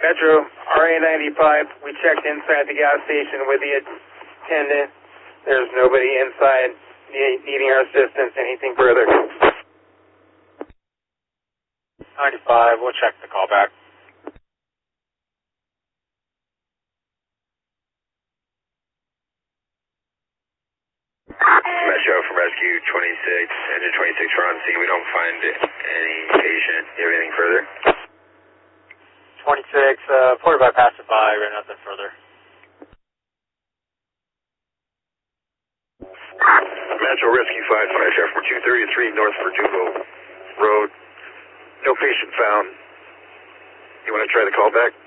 Metro RA95, we checked inside the gas station with the attendant. There's nobody inside needing our assistance. Anything further? 95, we'll check the callback. Metro from Rescue 26, Engine 26, we're on scene. We don't find any patient. Do you have anything further? 26, ported by passerby, ran nothing further. Metro Rescue 55, Sheriff from 233 North Verdugo Road. No patient found. You want to try the callback?